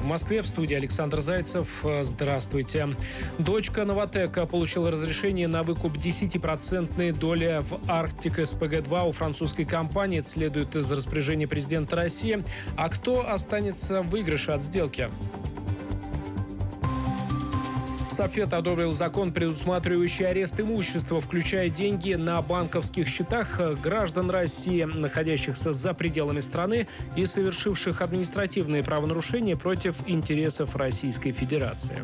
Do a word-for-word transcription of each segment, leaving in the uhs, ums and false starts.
Москве. В студии Александр Зайцев. Здравствуйте. Дочка Новатэка получила разрешение на выкуп десятипроцентной доли в Arctic эс пэ гэ два у французской компании. Это следует из распоряжения президента России. А кто останется в выигрыше от сделки? Софет одобрил закон, предусматривающий арест имущества, включая деньги на банковских счетах граждан России, находящихся за пределами страны и совершивших административные правонарушения против интересов Российской Федерации.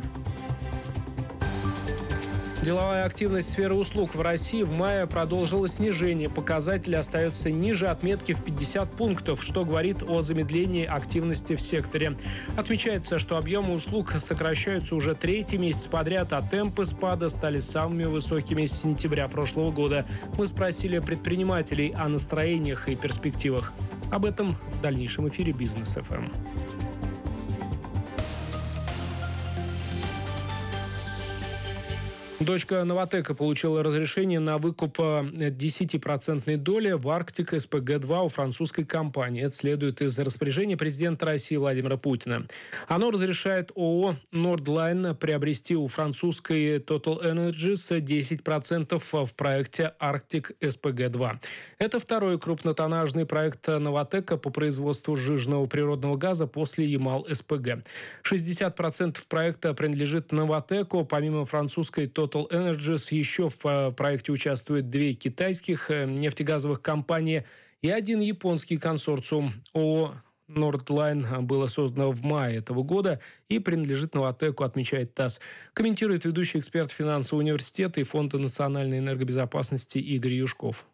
Деловая активность сферы услуг в России в мае продолжила снижение. Показатель остается ниже отметки в пятьдесят пунктов, что говорит о замедлении активности в секторе. Отмечается, что объемы услуг сокращаются уже третий месяц подряд, а темпы спада стали самыми высокими с сентября прошлого года. Мы спросили предпринимателей о настроениях и перспективах. Об этом в дальнейшем эфире Бизнес эф эм. Дочка Новатэка получила разрешение на выкуп десятипроцентной доли в Arctic эс пэ гэ два у французской компании. Это следует из распоряжения президента России Владимира Путина. Оно разрешает ООО «Nordline» приобрести у французской Total Energies десять процентов в проекте Arctic эс пэ гэ два. Это второй крупнотоннажный проект Новатэка по производству сжиженного природного газа после Ямал эс пэ гэ. шестьдесят процентов проекта принадлежит Новатэку. Помимо французской Total Total Energies еще в проекте участвуют две китайских нефтегазовых компании и один японский консорциум. ООО Nordline было создано в мае этого года и принадлежит Новатэку, отмечает ТАСС. Комментирует ведущий эксперт финансового университета и Фонда национальной энергобезопасности Игорь Юшков.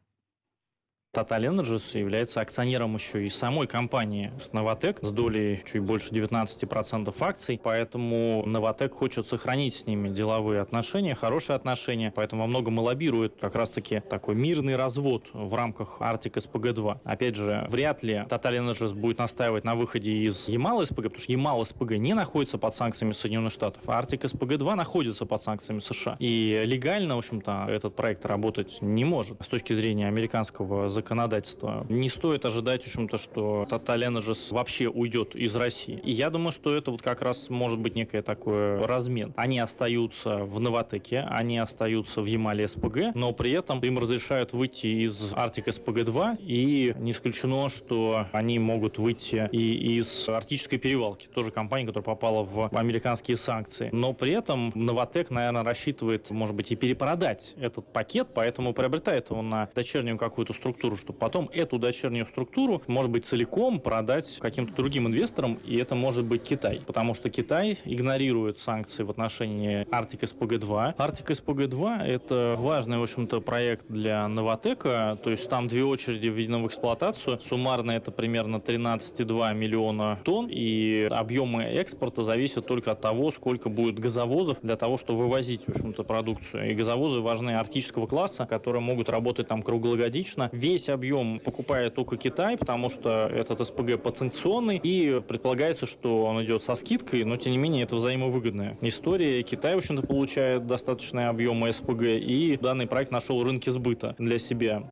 Total Energies является акционером еще и самой компании Новатэк с долей чуть больше девятнадцать процентов акций, поэтому Новатэк хочет сохранить с ними деловые отношения, хорошие отношения, поэтому во многом и лоббирует как раз-таки такой мирный развод в рамках Arctic эс пэ гэ два. Опять же, вряд ли Total Energies будет настаивать на выходе из Ямал эс пэ гэ, потому что Ямал эс пэ гэ не находится под санкциями Соединенных Штатов, а Arctic эс пэ гэ два находится под санкциями США. И легально, в общем-то, этот проект работать не может с точки зрения американского законодательства. законодательства. Не стоит ожидать, в общем-то, что Total Energies вообще уйдет из России. И я думаю, что это вот как раз может быть некое такое размен. Они остаются в Новатэке, они остаются в Ямале эс пэ гэ, но при этом им разрешают выйти из Arctic эс пэ гэ два, и не исключено, что они могут выйти и из Арктической перевалки, тоже компания, которая попала в американские санкции. Но при этом Новатэк, наверное, рассчитывает, может быть, и перепродать этот пакет, поэтому приобретает его на дочернюю какую-то структуру, чтобы потом эту дочернюю структуру, может быть, целиком продать каким-то другим инвесторам, и это может быть Китай. Потому что Китай игнорирует санкции в отношении Arctic эс пэ гэ два. Arctic эс пэ гэ два – это важный, в общем-то, проект для Новатэка, то есть там две очереди введены в эксплуатацию. Суммарно это примерно тринадцать целых два миллиона тонн, и объемы экспорта зависят только от того, сколько будет газовозов для того, чтобы вывозить, в общем-то, продукцию. И газовозы важны арктического класса, которые могут работать там круглогодично. Весь объем покупает только Китай, потому что этот эс пэ гэ подсанкционный, и предполагается, что он идет со скидкой, но, тем не менее, это взаимовыгодная история. Китай, в общем-то, получает достаточные объемы эс пэ гэ, и данный проект нашел рынки сбыта для себя.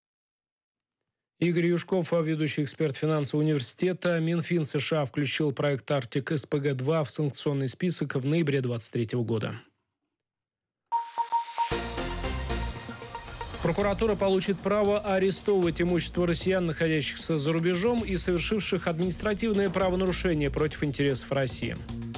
Игорь Юшков, ведущий эксперт финансового университета. Минфин США включил проект Arctic эс пэ гэ два в санкционный список в ноябре две тысячи двадцать третьего года. Прокуратура получит право арестовывать имущество россиян, находящихся за рубежом и совершивших административные правонарушения против интересов России.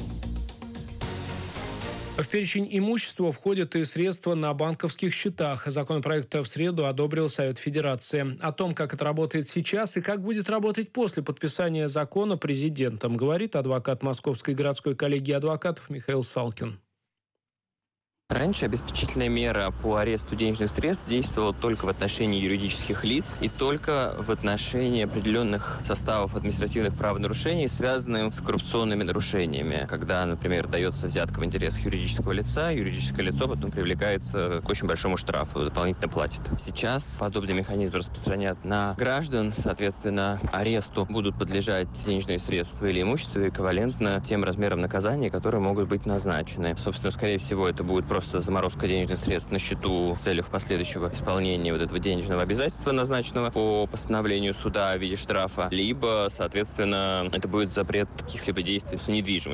В перечень имущества входят и средства на банковских счетах. Законопроект в среду одобрил Совет Федерации. О том, как это работает сейчас и как будет работать после подписания закона президентом, говорит адвокат Московской городской коллегии адвокатов Михаил Салкин. Раньше обеспечительная мера по аресту денежных средств действовала только в отношении юридических лиц и только в отношении определенных составов административных правонарушений, связанных с коррупционными нарушениями. Когда, например, дается взятка в интересах юридического лица, юридическое лицо потом привлекается к очень большому штрафу, дополнительно платит. Сейчас подобный механизм распространят на граждан, соответственно, аресту будут подлежать денежные средства или имущество эквивалентно тем размерам наказания, которые могут быть назначены. Собственно, скорее всего, это будет просто заморозка денежных средств на счету в целях последующего исполнения вот этого денежного обязательства, назначенного по постановлению суда в виде штрафа, либо, соответственно, это будет запрет каких-либо действий с недвижимостью.